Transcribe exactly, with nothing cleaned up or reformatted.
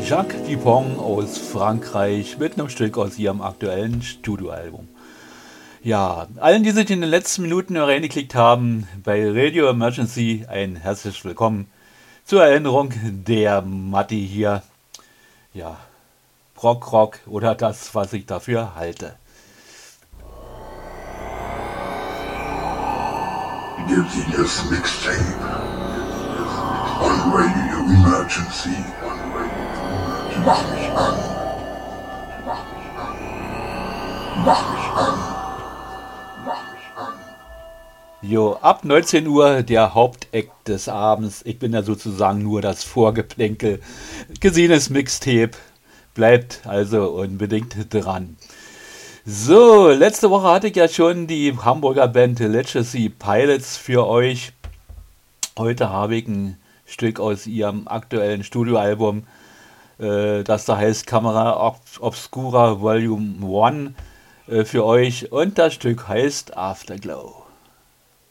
Jacques Dupont aus Frankreich mit einem Stück aus ihrem aktuellen Studioalbum. Ja, allen, die sich in den letzten Minuten reingeklickt haben, bei Radio Emergency ein herzliches Willkommen. Zur Erinnerung, der Matti hier, ja, Rock Rock oder das, was ich dafür halte. Dizziness Mixtape on Radio Emergency. Mach mich an. Mach mich an. Mach mich an. Mach mich an. Jo, ab neunzehn Uhr der Hauptakt des Abends. Ich bin ja sozusagen nur das Vorgeplänkel. Gesehenes Mixtape. Bleibt also unbedingt dran. So, letzte Woche hatte ich ja schon die Hamburger Band Legacy Pilots für euch. Heute habe ich ein Stück aus ihrem aktuellen Studioalbum, äh, das da heißt Camera Obscura Volume eins, äh, für euch. Und das Stück heißt Afterglow.